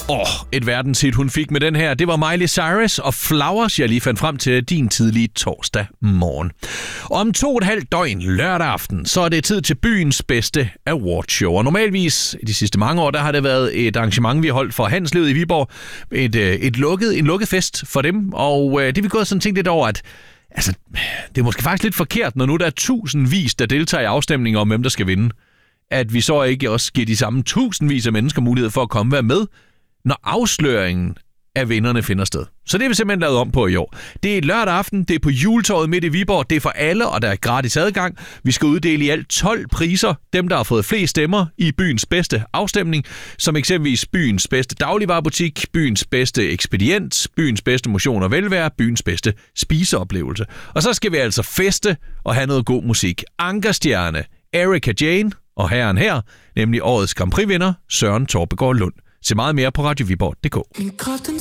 Et verdenshit, hun fik med den her, det var Miley Cyrus og Flowers, jeg lige fandt frem til din tidlige torsdag morgen. Om 2,5 døgn lørdag aften, så er det tid til byens bedste awardshow. Og normalvis, de sidste mange år, der har det været et arrangement, vi har holdt for handelslivet i Viborg. En lukket fest for dem, og det vi gået sådan tænkt lidt over, at altså, det er måske faktisk lidt forkert, når nu der er tusindvis, der deltager i afstemninger om, hvem der skal vinde, at vi så ikke også giver de samme tusindvis af mennesker mulighed for at komme og være med, når afsløringen af vinderne finder sted. Så det er vi simpelthen lavet om på i år. Det er lørdag aften, det er på Juletorvet midt i Viborg, det er for alle, og der er gratis adgang. Vi skal uddele i alt 12 priser, dem der har fået flest stemmer i byens bedste afstemning, som eksempelvis byens bedste dagligvarebutik, byens bedste ekspedient, byens bedste motion og velvære, byens bedste spiseoplevelse. Og så skal vi altså feste og have noget god musik. Ankerstjerne, Erika Jane og herren her, nemlig årets Grand Prix-vinder Søren Torpegaard Lund. Se meget mere på radioviborg.dk.